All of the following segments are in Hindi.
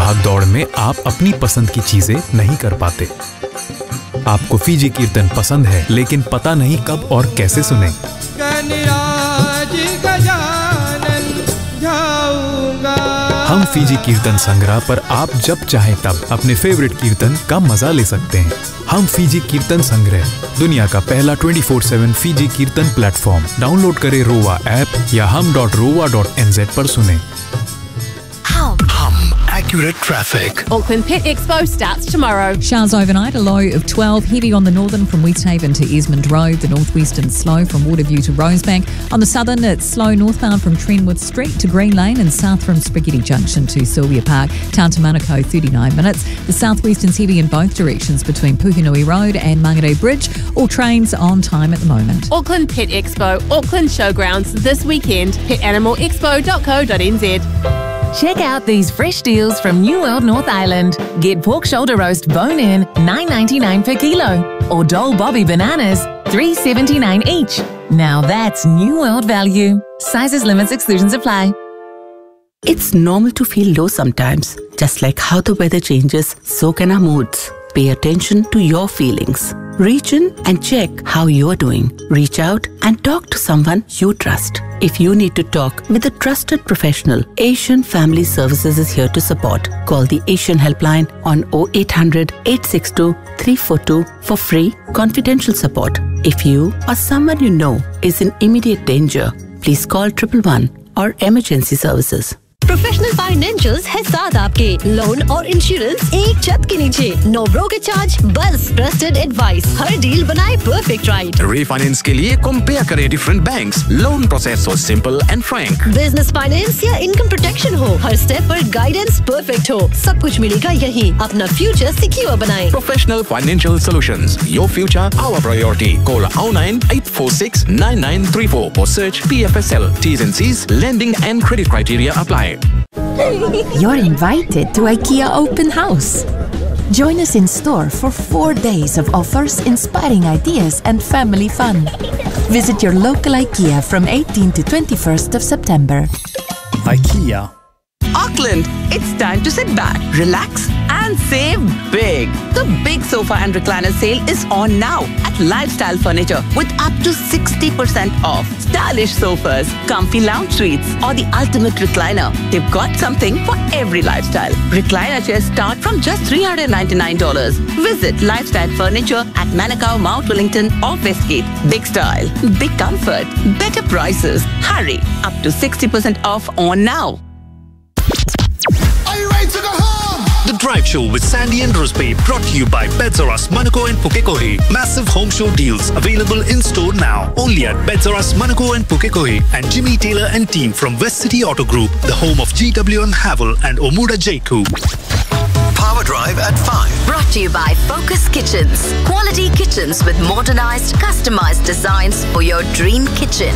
भाग दौड़ में आप अपनी पसंद की चीजें नहीं कर पाते। आपको फीजी कीर्तन पसंद है लेकिन पता नहीं कब और कैसे सुने। हम फीजी कीर्तन संग्रह पर आप जब चाहे तब अपने फेवरेट कीर्तन का मजा ले सकते हैं। हम फीजी कीर्तन संग्रह, दुनिया का पहला 24/7 फीजी कीर्तन प्लेटफॉर्म। डाउनलोड करें रोवा ऐप या hum.rowa.nz पर सुने। Accurate traffic. Auckland Pet Expo starts tomorrow. Showers overnight, a low of 12. Heavy on the northern from Westhaven to Esmond Road. The northwestern slow from Waterview to Rosebank. On the southern, it's slow northbound from Trenworth Street to Green Lane and south from Spaghetti Junction to Sylvia Park. Town to Manukau, 39 minutes. The southwestern's heavy in both directions between Puhinui Road and Mangere Bridge. All trains on time at the moment. Auckland Pet Expo, Auckland Showgrounds this weekend. petanimalexpo.co.nz. Check out these fresh deals from New World North Island. Get pork shoulder roast bone-in, $9.99 per kilo. Or Dole Bobby bananas, $3.79 each. Now that's New World value. Sizes, limits, exclusions apply. It's normal to feel low sometimes. Just like how the weather changes, so can our moods. Pay attention to your feelings. Reach in and check how you're doing. Reach out and talk to someone you trust. If you need to talk with a trusted professional, Asian Family Services is here to support. Call the Asian Helpline on 0800 862 342 for free confidential support. If you or someone you know is in immediate danger, please call 111 or emergency services. Professional financials है साथ आपके। लोन और इंश्योरेंस एक छत के नीचे। नो ब्रोकर चार्ज, बस ट्रस्टेड एडवाइस। हर डील बनाए परफेक्ट राइट। Refinance के लिए कंपेयर करें डिफरेंट बैंक्स। लोन प्रोसेस हो simple and Frank. Business finance या इनकम प्रोटेक्शन हो, हर स्टेप पर गाइडेंस परफेक्ट हो, सब कुछ मिलेगा यहीं। अपना फ्यूचर सिक्योर बनाएं। Professional Financial Solutions. Your future, our priority. Call 098469934 or search PFSL. T's and C's, lending and credit criteria apply. You're invited to IKEA Open House. Join us in store for 4 days of offers, inspiring ideas and family fun. Visit your local IKEA from 18 to 21st of September. IKEA. Auckland, it's time to sit back, relax and save big. The big sofa and recliner sale is on now at Lifestyle Furniture with up to 60% off. Stylish sofas, comfy lounge suites or the ultimate recliner. They've got something for every lifestyle. Recliner chairs start from just $399. Visit Lifestyle Furniture at Manukau, Mount Wellington or Westgate. Big style, big comfort, better prices. Hurry, up to 60% off on now. Are you ready to go home? The Drive Show with Sandy and Rusby, brought to you by Beds R Us, Manukau and Pukekohe. Massive home show deals available in store now. Only at Beds R Us, Manukau and Pukekohe. And Jimmy Taylor and team from West City Auto Group, the home of GWM Havel and Omuda Jaiku. Power Drive at 5. Brought to you by Focus Kitchens. Quality kitchens with modernized, customized designs for your dream kitchen.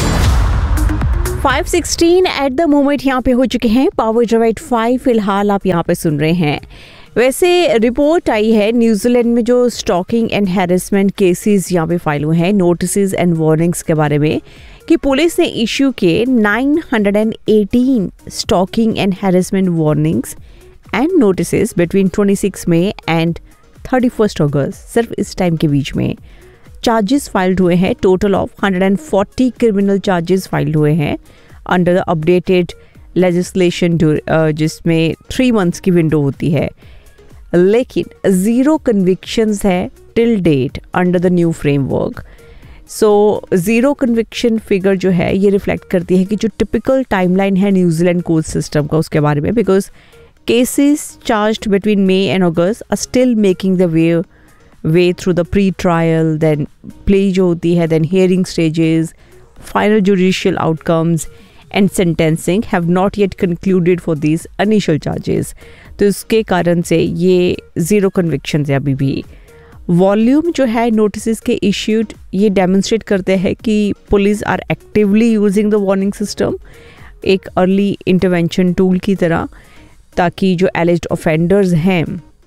5:16 at the moment यहाँ पे हो चुके हैं। पावर ड्राइव 5 फिलहाल आप यहाँ पे सुन रहे हैं। वैसे रिपोर्ट आई है न्यूजीलैंड में जो स्टॉकिंग एंड हैरेसमेंट केसेस यहाँ पे फाइल हुए हैं, नोटिसेस एंड वार्निंग्स के बारे में, कि पुलिस ने इशू किए 918 stocking and harassment warnings and notices between 26 May and 31 अगस्त। सिर्फ इस टाइम के बीच में चार्जेस फाइल्ड हुए हैं। Total of 140 criminal charges filed हुए हैं अंडर द अपडेटेड लेजिस्लेशन, जिसमें 3 मंथ्स की विंडो होती है, लेकिन 0 कन्विक्शंस है till date under the new framework. So 0 conviction figure जो है ये रिफ्लेक्ट करती है कि जो टिपिकल टाइमलाइन है न्यूजीलैंड कोर्ट सिस्टम का उसके बारे में, because cases charged between May and August are still making the way through the pre trial, then play जो होती है, then hearing stages, final judicial outcomes and sentencing have not yet concluded for this initial charges. तो इसके कारण से ये 0 कन्विक्शन है अभी भी। वॉल्यूम जो है नोटिस के इश्यूड ये डेमोन्स्ट्रेट करते हैं कि police are actively using the warning system एक अर्ली इंटरवेंशन टूल की तरह, ताकि जो एलिज्ड ऑफेंडर्स हैं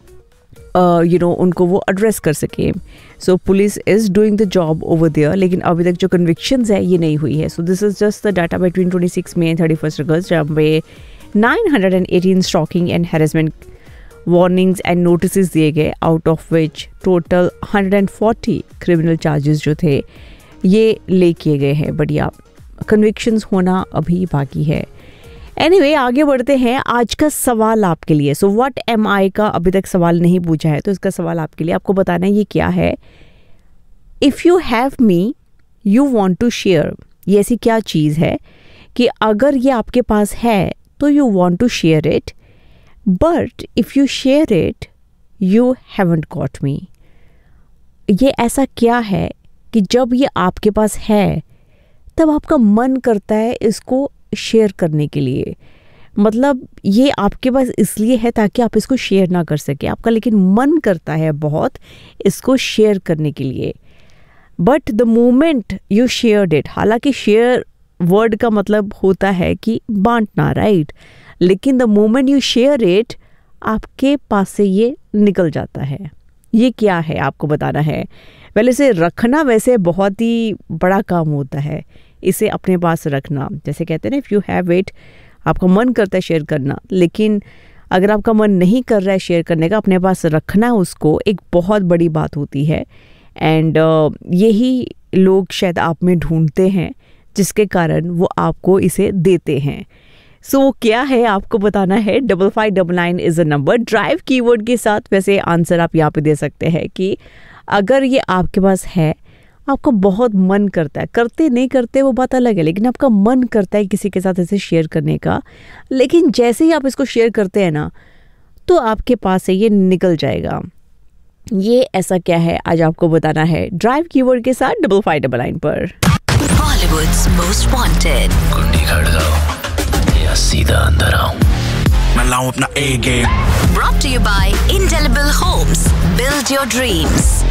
उनको वो एड्रेस कर सकें। सो police is doing the job over there, लेकिन अभी तक जो कन्विक्शंस है ये नहीं हुई है। So this is just the data between 26 May and 31 अगस्त, जहाँ पे 918 stocking and harassment warnings and notice दिए गए, out of which total 140 criminal charges जो थे ये ले किए गए हैं। बट या कन्विक्शंस होना अभी बाकी है। एनीवे, आगे बढ़ते हैं। आज का सवाल आपके लिए, सो व्हाट एम आई का अभी तक सवाल नहीं पूछा है, तो इसका सवाल आपके लिए, आपको बताना है ये क्या है। If you have me you want to share, ये ऐसी क्या चीज़ है कि अगर ये आपके पास है तो you want to share it, but if you share it you haven't got me. ये ऐसा क्या है कि जब ये आपके पास है तब आपका मन करता है इसको शेयर करने के लिए। मतलब ये आपके पास इसलिए है ताकि आप इसको शेयर ना कर सके, आपका लेकिन मन करता है बहुत इसको शेयर करने के लिए। But the moment you shared it, हालांकि शेयर वर्ड का मतलब होता है कि बांटना, राइट, लेकिन the moment you share it आपके पास से ये निकल जाता है। ये क्या है आपको बताना है। इसे रखना वैसे बहुत ही बड़ा काम होता है, इसे अपने पास रखना। जैसे कहते हैं ना, इफ़ यू हैव इट, आपका मन करता है शेयर करना, लेकिन अगर आपका मन नहीं कर रहा है शेयर करने का, अपने पास रखना उसको एक बहुत बड़ी बात होती है। एंड यही लोग शायद आप में ढूंढते हैं जिसके कारण वो आपको इसे देते हैं। सो क्या है आपको बताना है। 5599 is a number, drive keyword के साथ। वैसे आंसर आप यहाँ पे दे सकते हैं कि अगर ये आपके पास है, आपका बहुत मन करता है, करते नहीं करते वो बात अलग है, लेकिन आपका मन करता है किसी के साथ इसे शेयर करने का, लेकिन जैसे ही आप इसको शेयर करते हैं ना तो आपके पास से ये निकल जाएगा। ये ऐसा क्या है आज आपको बताना है ड्राइव कीवर्ड के साथ 5599 पर। Bollywood's most wanted. कुंडी खड़काओ या सीधा अंदर आओ, मैं लाऊं अपना A game. Brought to you by Indelible Homes. Build your dreams.